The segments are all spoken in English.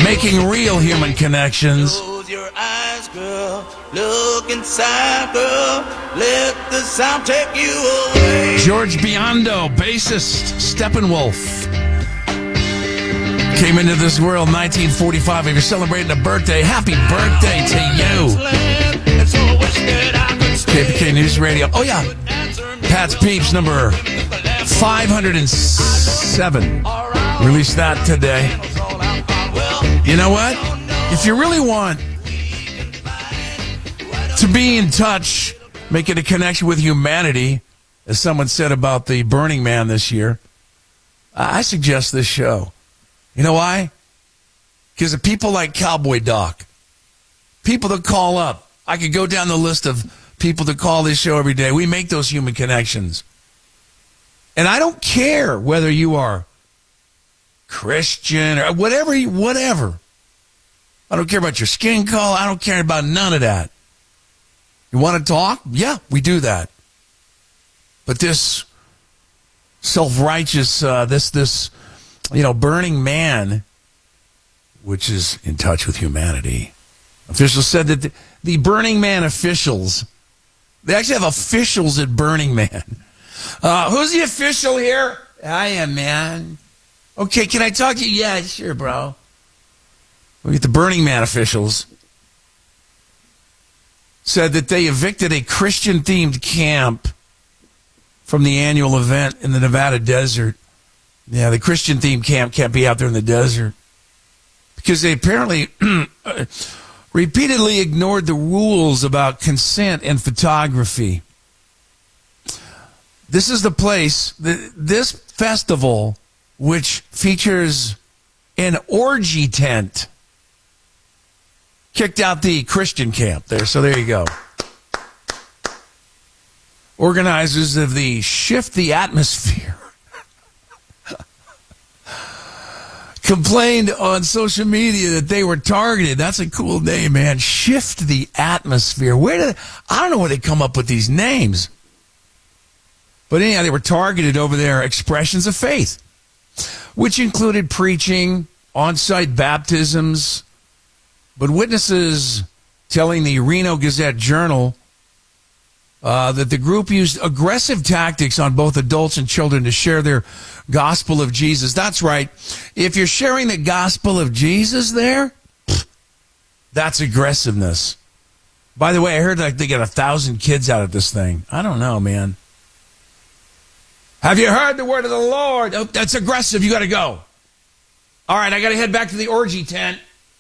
Making real human connections. Close your eyes, girl. Look inside, girl. Let the sound take you away. George Biondo, bassist, Steppenwolf, came into this world in 1945. If you're celebrating a birthday, happy birthday to you. KPK News Radio. Oh, yeah. Pat's Peeps, number 507. Released that today. You know what? If you really want to be in touch, making a connection with humanity, as someone said about the Burning Man this year, I suggest this show. You know why? Because of people like Cowboy Doc. People that call up. I could go down the list of people that call this show every day. We make those human connections. And I don't care whether you are Christian or whatever. I don't care about your skin color. I don't care about none of that. You want to talk? Yeah, we do that. But this self-righteous, this Burning Man, which is in touch with humanity. Officials said that the Burning Man officials, they actually have officials at Burning Man. Who's the official here? I am, man. Okay, can I talk to you? Yeah, sure, bro. We get the Burning Man officials. Said that they evicted a Christian-themed camp from the annual event in the Nevada desert. Yeah, the Christian-themed camp can't be out there in the desert because they apparently repeatedly ignored the rules about consent and photography. This is the place, this festival, which features an orgy tent, kicked out the Christian camp there. So there you go. Organizers of the Shift the Atmosphere complained on social media that they were targeted. That's a cool name, man. Shift the Atmosphere. I don't know where they come up with these names. But anyhow, they were targeted over their expressions of faith, which included preaching, on-site baptisms, but witnesses telling the Reno Gazette-Journal that the group used aggressive tactics on both adults and children to share their gospel of Jesus. That's right. If you're sharing the gospel of Jesus there, that's aggressiveness. By the way, I heard like they get 1,000 kids out of this thing. I don't know, man. Have you heard the word of the Lord? Oh, that's aggressive. You got to go. All right, I got to head back to the orgy tent.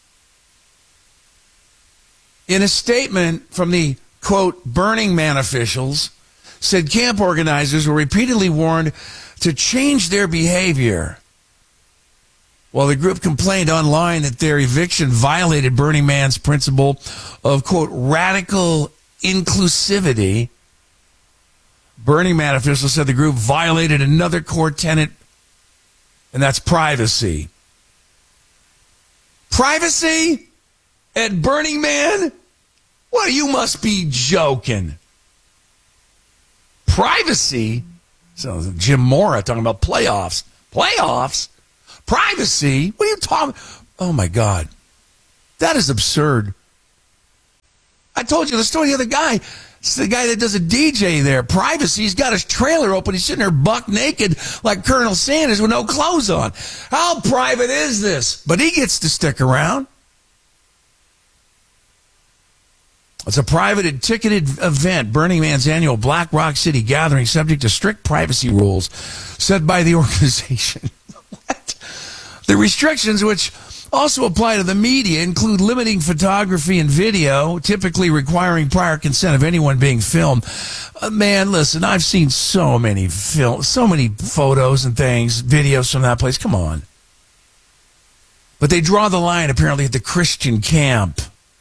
In a statement from the, quote, Burning Man officials, said camp organizers were repeatedly warned to change their behavior. While the group complained online that their eviction violated Burning Man's principle of, quote, radical inclusivity, Burning Man officials said the group violated another core tenet, and that's privacy. Privacy at Burning Man? Well, you must be joking. Privacy? So Jim Mora talking about playoffs. Playoffs? Privacy? What are you talking? Oh, my God. That is absurd. I told you the story of the guy. It's the guy that does a DJ there. Privacy. He's got his trailer open. He's sitting there buck naked like Colonel Sanders with no clothes on. How private is this? But he gets to stick around. It's a private and ticketed event, Burning Man's annual Black Rock City gathering, subject to strict privacy rules set by the organization. What? The restrictions, which also apply to the media, include limiting photography and video, typically requiring prior consent of anyone being filmed. Man, listen, I've seen so many photos and things, videos from that place. Come on. But they draw the line, apparently, at the Christian camp.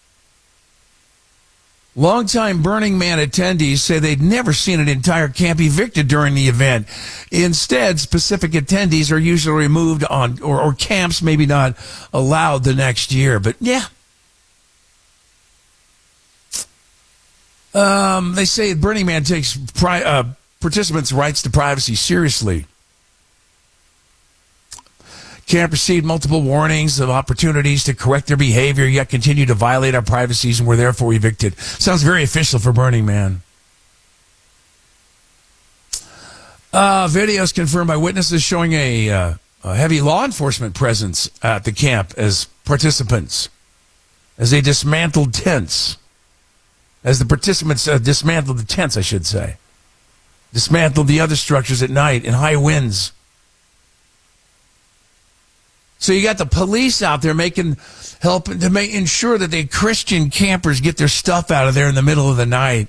Longtime Burning Man attendees say they'd never seen an entire camp evicted during the event. Instead, specific attendees are usually removed or camps maybe not allowed the next year. But yeah. They say Burning Man takes participants' rights to privacy seriously. Camp received multiple warnings of opportunities to correct their behavior, yet continue to violate our privacies and were therefore evicted. Sounds very official for Burning Man. Videos confirmed by witnesses showing a heavy law enforcement presence at the camp as participants, as they dismantled tents. As the participants dismantled the tents, I should say. Dismantled the other structures at night in high winds. So you got the police out there helping to ensure that the Christian campers get their stuff out of there in the middle of the night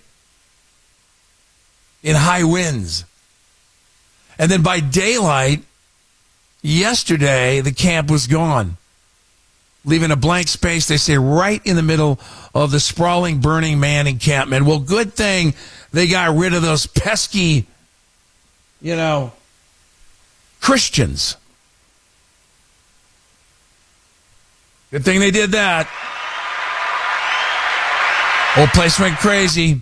in high winds. And then by daylight, yesterday, the camp was gone, leaving a blank space, they say, right in the middle of the sprawling Burning Man encampment. Well, good thing they got rid of those pesky, Christians. Good thing they did that. Whole place went crazy.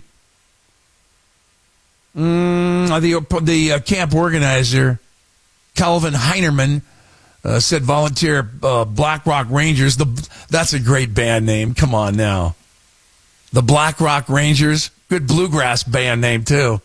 The camp organizer, Calvin Heinerman, said volunteer Black Rock Rangers. That's a great band name. Come on now. The Black Rock Rangers. Good bluegrass band name, too.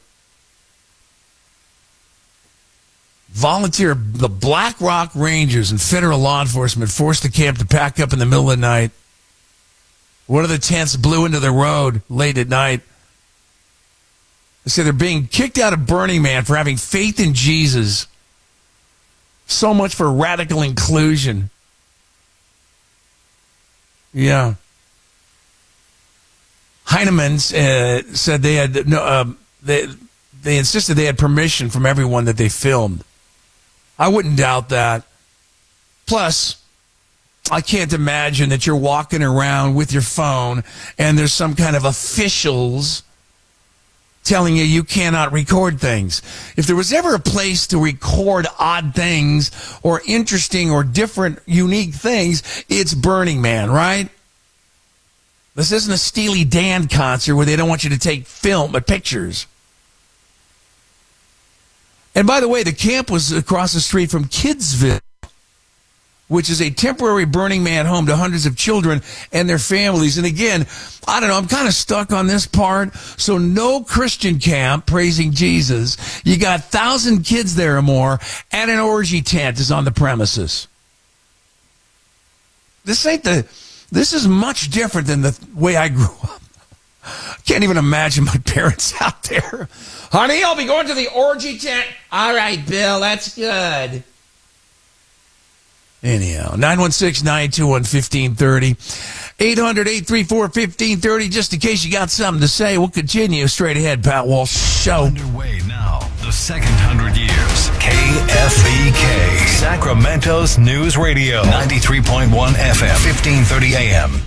The Black Rock Rangers and federal law enforcement forced the camp to pack up in the middle of the night. One of the tents blew into the road late at night. They say they're being kicked out of Burning Man for having faith in Jesus. So much for radical inclusion. Yeah. Heinemann said they had they insisted they had permission from everyone that they filmed. I wouldn't doubt that. Plus, I can't imagine that you're walking around with your phone and there's some kind of officials telling you cannot record things. If there was ever a place to record odd things or interesting or different, unique things, it's Burning Man, right? This isn't a Steely Dan concert where they don't want you to take pictures. And by the way, the camp was across the street from Kidsville, which is a temporary Burning Man home to hundreds of children and their families. And again, I don't know, I'm kind of stuck on this part. So no Christian camp praising Jesus. You got 1,000 kids there or more, and an orgy tent is on the premises. This is much different than the way I grew up. Can't even imagine my parents out there. Honey, I'll be going to the orgy tent. All right, Bill, that's good. Anyhow, 916-921-1530. 800-834-1530. Just in case you got something to say, we'll continue straight ahead. Pat Walsh Show. Underway now. The second 100 years. KFBK. Sacramento's News Radio. 93.1 FM. 1530 AM.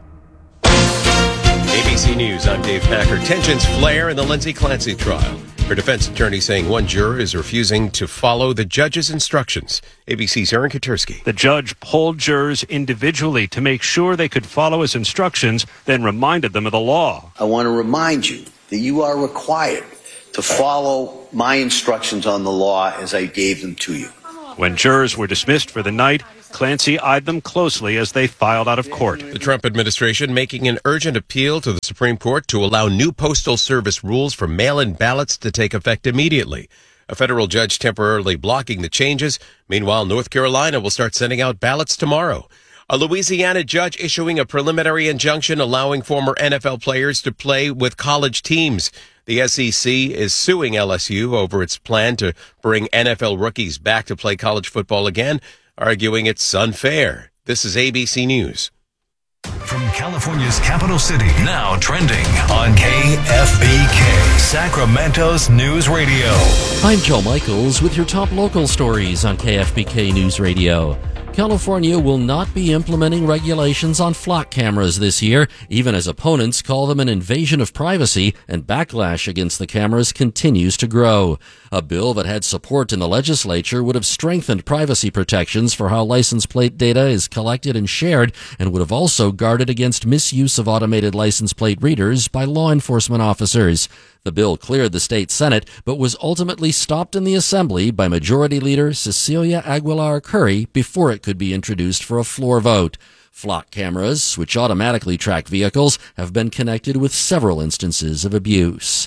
ABC News, I'm Dave Packer. Tensions flare in the Lindsay Clancy trial. Her defense attorney saying one juror is refusing to follow the judge's instructions. ABC's Aaron Katersky. The judge polled jurors individually to make sure they could follow his instructions, then reminded them of the law. I want to remind you that you are required to follow my instructions on the law as I gave them to you. When jurors were dismissed for the night, Clancy eyed them closely as they filed out of court. The Trump administration making an urgent appeal to the Supreme Court to allow new Postal Service rules for mail-in ballots to take effect immediately. A federal judge temporarily blocking the changes. Meanwhile, North Carolina will start sending out ballots tomorrow. A Louisiana judge issuing a preliminary injunction allowing former NFL players to play with college teams. The SEC is suing LSU over its plan to bring NFL rookies back to play college football again, arguing it's unfair. This is ABC News. From California's capital city, now trending on KFBK, Sacramento's News Radio. I'm Joe Michaels with your top local stories on KFBK News Radio. California will not be implementing regulations on flock cameras this year, even as opponents call them an invasion of privacy, and backlash against the cameras continues to grow. A bill that had support in the legislature would have strengthened privacy protections for how license plate data is collected and shared, and would have also guarded against misuse of automated license plate readers by law enforcement officers. The bill cleared the state Senate, but was ultimately stopped in the Assembly by Majority Leader Cecilia Aguilar Curry before it could be introduced for a floor vote. Flock cameras, which automatically track vehicles, have been connected with several instances of abuse.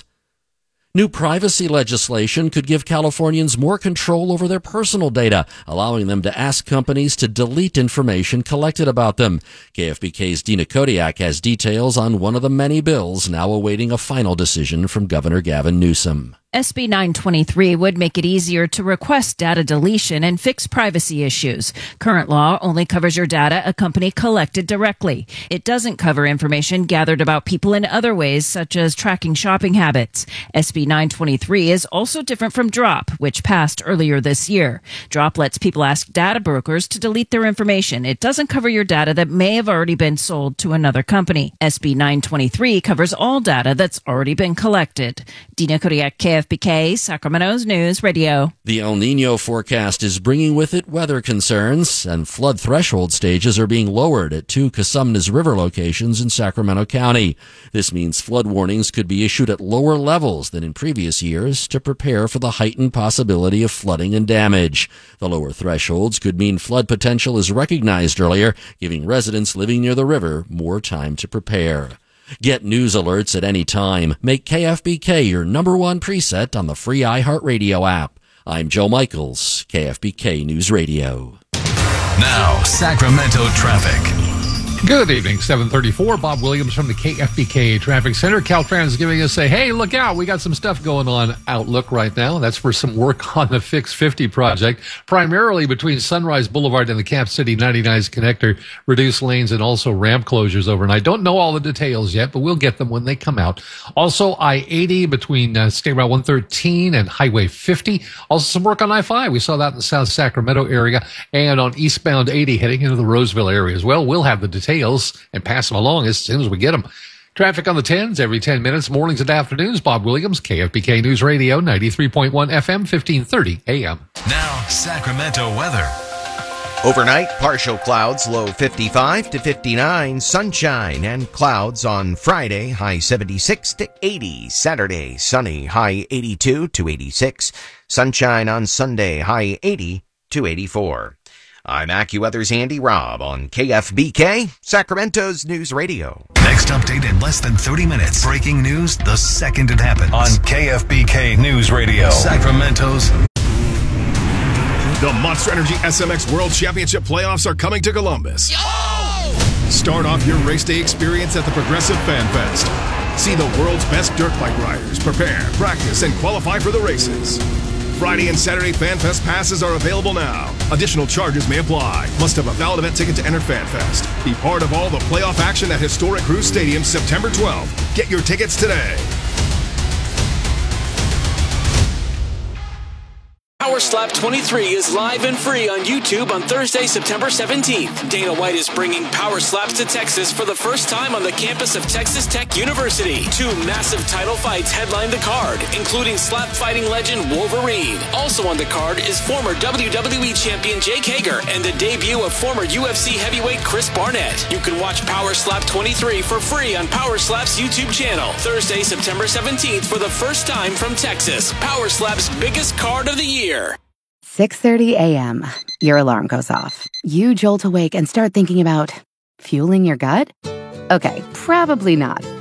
New privacy legislation could give Californians more control over their personal data, allowing them to ask companies to delete information collected about them. KFBK's Dina Kodiak has details on one of the many bills now awaiting a final decision from Governor Gavin Newsom. SB 923 would make it easier to request data deletion and fix privacy issues. Current law only covers your data a company collected directly. It doesn't cover information gathered about people in other ways, such as tracking shopping habits. SB 923 is also different from DROP, which passed earlier this year. DROP lets people ask data brokers to delete their information. It doesn't cover your data that may have already been sold to another company. SB 923 covers all data that's already been collected. Dina Kodiak, KFBK, Sacramento's News Radio. The El Nino forecast is bringing with it weather concerns, and flood threshold stages are being lowered at 2 Cosumnes River locations in Sacramento County. This means flood warnings could be issued at lower levels than in previous years to prepare for the heightened possibility of flooding and damage. The lower thresholds could mean flood potential is recognized earlier, giving residents living near the river more time to prepare. Get news alerts at any time. Make KFBK your number one preset on the free iHeartRadio app. I'm Joe Michaels, KFBK News Radio. Now, Sacramento traffic. Good evening, 7:34. Bob Williams from the KFBK Traffic Center. Caltrans is giving us a, hey, look out, we got some stuff going on outlook right now. That's for some work on the Fix 50 project, primarily between Sunrise Boulevard and the Cap City 99's connector, reduced lanes and also ramp closures overnight. Don't know all the details yet, but we'll get them when they come out. Also, I-80 between State Route 113 and Highway 50. Also, some work on I-5. We saw that in the South Sacramento area and on eastbound 80 heading into the Roseville area as well. We'll have the details and pass them along as soon as we get them. Traffic on the 10s every 10 minutes, mornings and afternoons. Bob Williams, KFBK News Radio, 93.1 FM, 1530 AM. Now, Sacramento weather. Overnight, partial clouds, low 55 to 59, sunshine and clouds on Friday, high 76 to 80. Saturday, sunny, high 82 to 86. Sunshine on Sunday, high 80 to 84. I'm AccuWeather's Andy Robb on KFBK, Sacramento's News Radio. Next update in less than 30 minutes. Breaking news the second it happens. On KFBK News Radio, Sacramento's. The Monster Energy SMX World Championship playoffs are coming to Columbus. Yo! Start off your race day experience at the Progressive Fan Fest. See the world's best dirt bike riders prepare, practice, and qualify for the races. Friday and Saturday Fan Fest passes are available now. Additional charges may apply. Must have a valid event ticket to enter Fan Fest. Be part of all the playoff action at historic Cruz Stadium September 12th. Get your tickets today. Power Slap 23 is live and free on YouTube on Thursday, September 17th. Dana White is bringing Power Slaps to Texas for the first time on the campus of Texas Tech University. 2 massive title fights headline the card, including slap fighting legend Wolverine. Also on the card is former WWE champion Jake Hager and the debut of former UFC heavyweight Chris Barnett. You can watch Power Slap 23 for free on Power Slap's YouTube channel. Thursday, September 17th for the first time from Texas. Power Slap's biggest card of the year. 6:30 a.m. Your alarm goes off. You jolt awake and start thinking about fueling your gut? Okay, probably not.